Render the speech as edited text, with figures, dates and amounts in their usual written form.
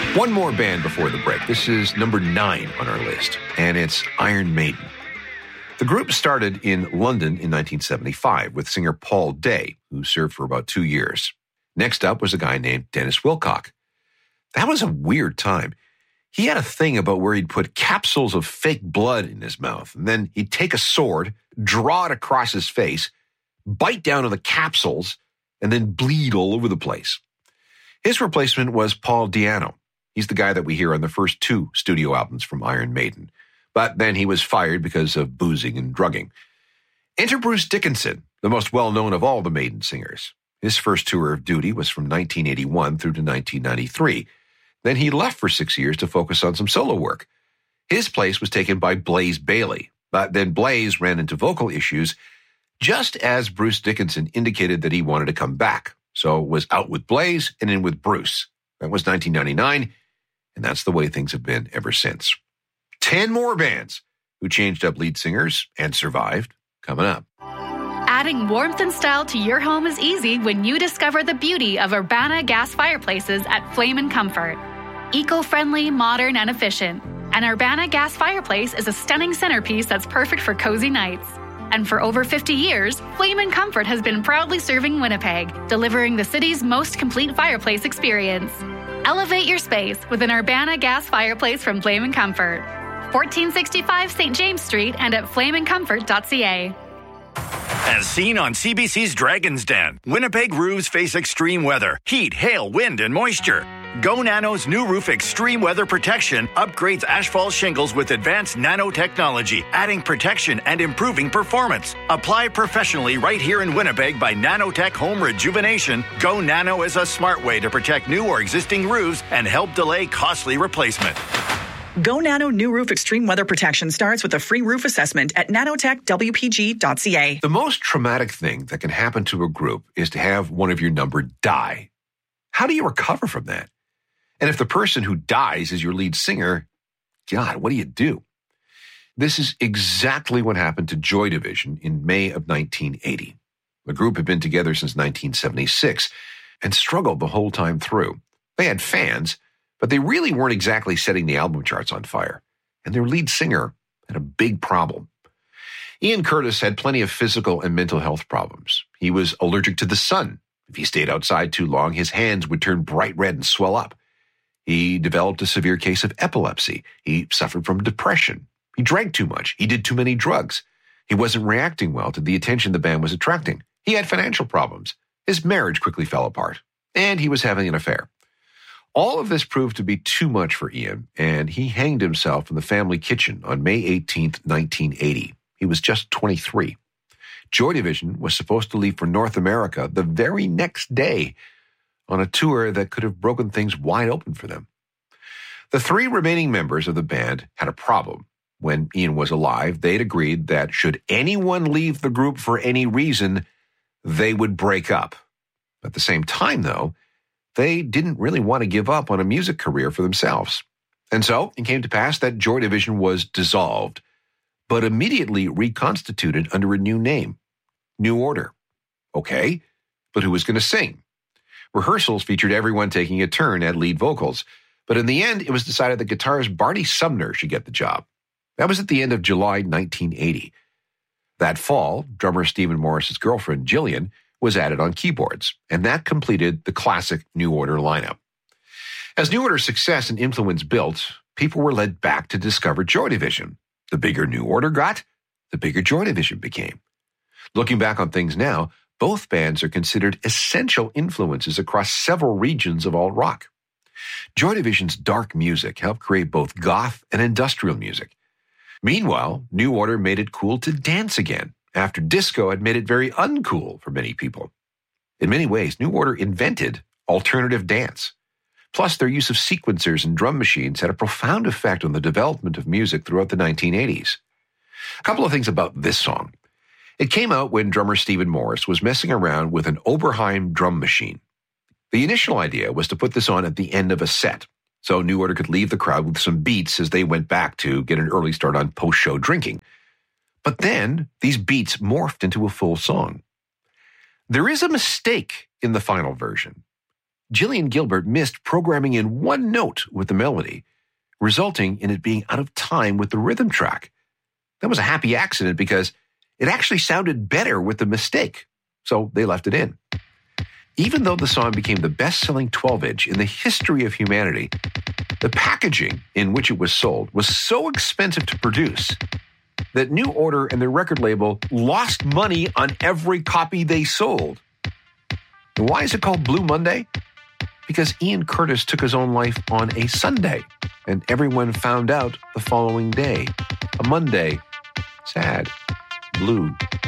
One more band before the break. This is number 9 on our list, and it's Iron Maiden. The group started in London in 1975 with singer Paul Day, who served for about 2 years. Next up was a guy named Dennis Wilcock. That was a weird time. He had a thing about where he'd put capsules of fake blood in his mouth, and then he'd take a sword, draw it across his face, bite down on the capsules, and then bleed all over the place. His replacement was Paul Di'Anno. He's the guy that we hear on the first 2 studio albums from Iron Maiden. But then he was fired because of boozing and drugging. Enter Bruce Dickinson, the most well-known of all the Maiden singers. His first tour of duty was from 1981 through to 1993. Then he left for 6 years to focus on some solo work. His place was taken by Blaze Bayley, but then Blaze ran into vocal issues just as Bruce Dickinson indicated that he wanted to come back. So was out with Blaze and in with Bruce. That was 1999, and that's the way things have been ever since. 10 more bands who changed up lead singers and survived, coming up. Adding warmth and style to your home is easy when you discover the beauty of Urbana gas fireplaces at Flame & Comfort. Eco-friendly, modern, and efficient. An Urbana gas fireplace is a stunning centerpiece that's perfect for cozy nights. And for over 50 years, Flame & Comfort has been proudly serving Winnipeg, delivering the city's most complete fireplace experience. Elevate your space with an Urbana gas fireplace from Flame & Comfort. 1465 St. James Street and at flameandcomfort.ca. As seen on CBC's Dragon's Den, Winnipeg roofs face extreme weather, heat, hail, wind, and moisture. Go Nano's new roof extreme weather protection upgrades asphalt shingles with advanced nanotechnology, adding protection and improving performance. Apply professionally right here in Winnipeg by Nanotech Home Rejuvenation. Go Nano is a smart way to protect new or existing roofs and help delay costly replacement. Go Nano new roof extreme weather protection starts with a free roof assessment at nanotechwpg.ca. The most traumatic thing that can happen to a group is to have one of your number die. How do you recover from that? And if the person who dies is your lead singer, God, what do you do? This is exactly what happened to Joy Division in May of 1980. The group had been together since 1976 and struggled the whole time through. They had fans, but they really weren't exactly setting the album charts on fire. And their lead singer had a big problem. Ian Curtis had plenty of physical and mental health problems. He was allergic to the sun. If he stayed outside too long, his hands would turn bright red and swell up. He developed a severe case of epilepsy. He suffered from depression. He drank too much. He did too many drugs. He wasn't reacting well to the attention the band was attracting. He had financial problems. His marriage quickly fell apart. And he was having an affair. All of this proved to be too much for Ian, and he hanged himself in the family kitchen on May 18th, 1980. He was just 23. Joy Division was supposed to leave for North America the very next day on a tour that could have broken things wide open for them. The 3 remaining members of the band had a problem. When Ian was alive, they'd agreed that should anyone leave the group for any reason, they would break up. At the same time, though, they didn't really want to give up on a music career for themselves. And so it came to pass that Joy Division was dissolved, but immediately reconstituted under a new name, New Order. Okay, but who was going to sing? Rehearsals featured everyone taking a turn at lead vocals, but in the end, it was decided that guitarist Barney Sumner should get the job. That was at the end of July 1980. That fall, drummer Stephen Morris's girlfriend, Jillian, was added on keyboards, and that completed the classic New Order lineup. As New Order's success and influence built, people were led back to discover Joy Division. The bigger New Order got, the bigger Joy Division became. Looking back on things now, both bands are considered essential influences across several regions of alt rock. Joy Division's dark music helped create both goth and industrial music. Meanwhile, New Order made it cool to dance again, after disco had made it very uncool for many people. In many ways, New Order invented alternative dance. Plus, their use of sequencers and drum machines had a profound effect on the development of music throughout the 1980s. A couple of things about this song. It came out when drummer Stephen Morris was messing around with an Oberheim drum machine. The initial idea was to put this on at the end of a set, so New Order could leave the crowd with some beats as they went back to get an early start on post-show drinking. But then, these beats morphed into a full song. There is a mistake in the final version. Gillian Gilbert missed programming in one note with the melody, resulting in it being out of time with the rhythm track. That was a happy accident because it actually sounded better with the mistake, so they left it in. Even though the song became the best-selling 12-inch in the history of humanity, the packaging in which it was sold was so expensive to produce that New Order and their record label lost money on every copy they sold. And why is it called Blue Monday? Because Ian Curtis took his own life on a Sunday, and everyone found out the following day. A Monday. Sad. Blue.